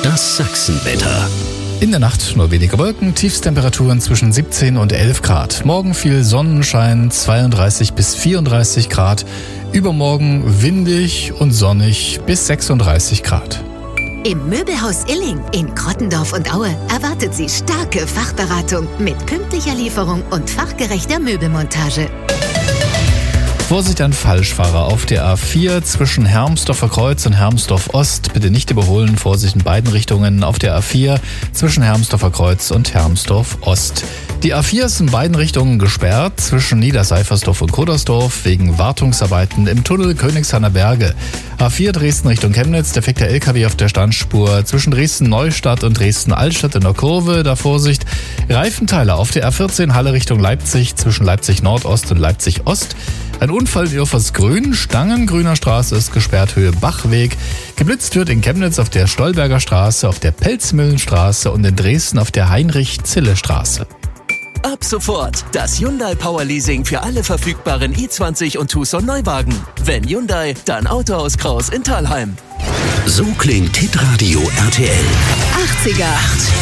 Das Sachsenwetter. In der Nacht nur wenige Wolken, Tiefstemperaturen zwischen 17 und 11 Grad. Morgen viel Sonnenschein, 32 bis 34 Grad. Übermorgen windig und sonnig bis 36 Grad. Im Möbelhaus Illing in Krottendorf und Aue erwartet Sie starke Fachberatung mit pünktlicher Lieferung und fachgerechter Möbelmontage. Vorsicht an Falschfahrer auf der A4 zwischen Hermsdorfer Kreuz und Hermsdorf Ost. Bitte nicht überholen, Vorsicht in beiden Richtungen auf der A4 zwischen Hermsdorfer Kreuz und Hermsdorf Ost. Die A4 ist in beiden Richtungen gesperrt zwischen Niederseifersdorf und Kodersdorf wegen Wartungsarbeiten im Tunnel Königshainer Berge. A4 Dresden Richtung Chemnitz, defekter LKW auf der Standspur zwischen Dresden-Neustadt und Dresden-Altstadt in der Kurve. Da Vorsicht, Reifenteile auf der A14 Halle Richtung Leipzig zwischen Leipzig-Nordost und Leipzig-Ost. Ein Unfall in Irfersgrün, Stangengrüner Straße ist gesperrt, Höhe Bachweg. Geblitzt wird in Chemnitz auf der Stolberger Straße, auf der Pelzmühlenstraße und in Dresden auf der Heinrich-Zille-Straße. Ab sofort das Hyundai Power Leasing für alle verfügbaren i20 und Tucson Neuwagen. Wenn Hyundai, dann Autohaus Kraus in Thalheim. So klingt Hitradio RTL. 80er.